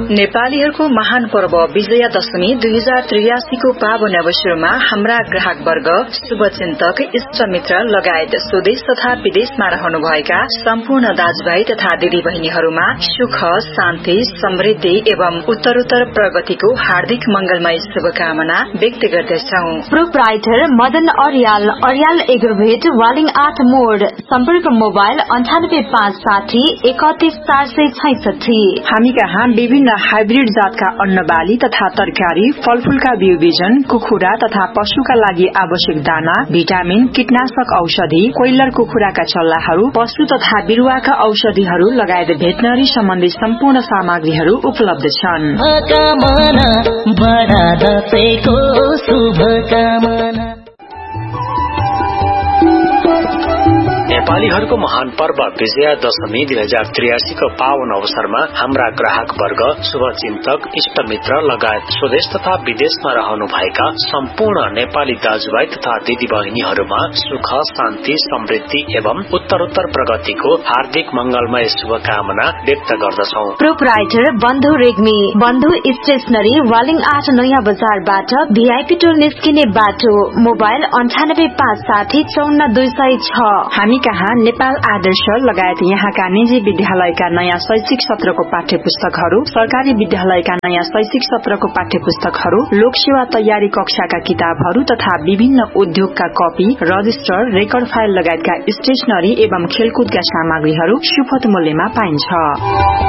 नेपालीहरूको महान पर्व विजयादशमी 2083 को पावन अवसरमा हाम्रा ग्राहक वर्ग, शुभचिन्तक, इष्टमित्र लगायत स्वदेश तथा विदेशमा रहनुभएका सम्पूर्ण दाजुभाइ तथा दिदी बहिनीहरूमा सुख, शान्ति, समृद्धि एवं उत्तरोत्तर प्रगतिको हार्दिक मंगलमय शुभकामना व्यक्त गर्दछौ। प्रोप्राइटर मदन अर्याल एग्रोभेट वालिङ 8 मोड। सम्पर्क मोबाइल 98560 31466। हामी कहाँ विभिन्न हाइब्रिड जातका अन्न बाली तथा तरकारी, फलफूलका बिउ बिजन, कुखुरा तथा पशुका लागि आवश्यक दाना, भिटामिन, कीटनाशक औषधि, कोइलर कुखुराका चल्लाहरू, पशु तथा बिरुवाका औषधिहरू लगायत भेटनरी सम्बन्धी सम्पूर्ण सामग्रीहरू उपलब्ध छन्। नेपालीहरूको महान पर्व विजयादशमी 2083 को पावन अवसरमा हाम्रा ग्राहक वर्ग, शुभचिन्तक, इष्टमित्र लगायत स्वदेश तथा विदेशमा रहनुभएका सम्पूर्ण नेपाली दाजुभाइ तथा दिदी बहिनीहरूमा सुख, शान्ति, समृद्धि एवं उत्तरोत्तर प्रगतिको हार्दिक मंगलमय शुभकामना व्यक्त गर्दछौ। प्रोप्राइटर बन्धु रेग्मी, बन्धु स्टेशनरी वालिङ 8 नयाँ बजारबाट भिआइपी टोल निस्किने बाटो। मोबाइल 98560 54206। हामी कहाँ नेपाल आदर्श लगायत यहाँका निजी विद्यालयका नयाँ शैक्षिक सत्रको पाठ्य पुस्तकहरू, सरकारी विद्यालयका नयाँ शैक्षिक सत्रको पाठ्य पुस्तकहरू, लोकसेवा तयारी कक्षाका किताबहरू तथा विभिन्न उद्योगका कपी, रजिस्टर, रेकर्ड फाइल लगायतका स्टेशनरी एवं खेलकुदका सामग्रीहरू सुपथ मूल्यमा पाइन्छ।